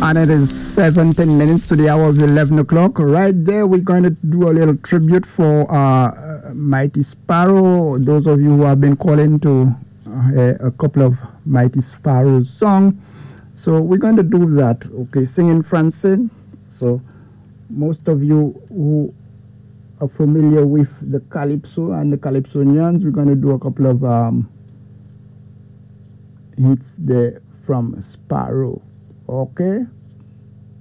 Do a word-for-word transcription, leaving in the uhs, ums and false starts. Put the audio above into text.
and it is seventeen minutes to the hour of eleven o'clock. Right there, we're going to do a little tribute for uh, Mighty Sparrow. Those of you who have been calling to uh, a couple of Mighty Sparrow songs. So we're going to do that, okay, singing Francine. So most of you who are familiar with the Calypso and the Calypsonians, we're going to do a couple of um, hits there from Sparrow. Okay.